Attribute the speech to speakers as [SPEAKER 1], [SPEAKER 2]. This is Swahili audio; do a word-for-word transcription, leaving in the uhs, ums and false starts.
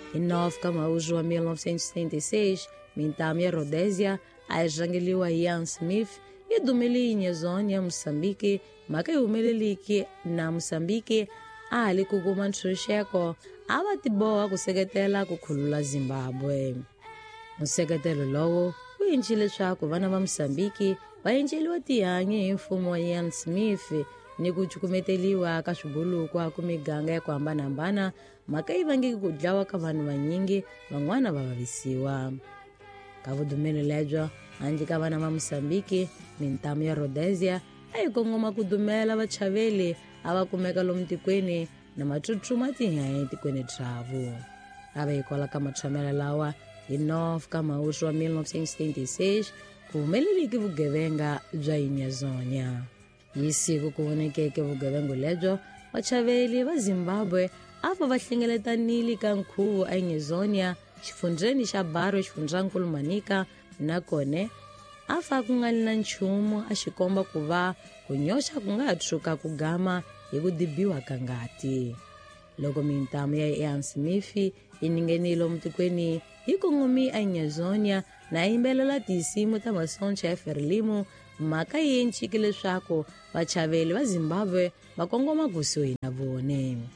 [SPEAKER 1] Hi nove ka Mawuzi wa mil novecentos e setenta e seis, mintamu ya Rhodesia a yi rhangeriwa hi Ian Smith yi dumile hi nyezoni ya Mosambiki mhaka yi humeleliki na Mosambiki a ha li ku kuma ntshunxeko a va tiboha ku seketela ku khulula Zimbabwe. Nseketelo lowo wu endle leswaku vana va Mosambiki va endleliwa tihanyi hi mfumo wa Ian Smith ni ku cukumeteliwa ka swibulukwa ku miganga ya ku hambanahambana mhaka yi vangeke ku dlawa ka vanhu vanyingi van'wana va vavisiwa. Ka vudumelo lebyo handle ka vana va Mosambiki, mintamu ya Rhodesia a yi kongoma ku dumela vachaveli a va kumeka lomu tikweni na matsutsuma tihanyi tikweni thravu. A va hikwalaho ka matshamelo lawa hi nove ka Mawuzi wa mil novecentos e setenta e seis ku humeleleke vugevenga bya Inyazonya. Hi siku ku vonekeke vugevenga lebyo vachaveli va Zimbabwe a va va hlengeletanile ka nkhuvo eInyazonya xifundzeni xa Barwe xifundzankulu Manica na kone a fa ku nga na nchumu a xi komba ku va ku nyoxa ku nga ha tshuka ku gama hi ku dibiwa ka ngati. Loko mintamu ya Ian Smith yi ningenile lomu tikweni yi kongomi eInyazonya na yimbelela tinsimu ta masoncha ya Frelimo mhaka yi endleke leswaku vachaveli va Zimbabwe va kongoma kusuhi na vone.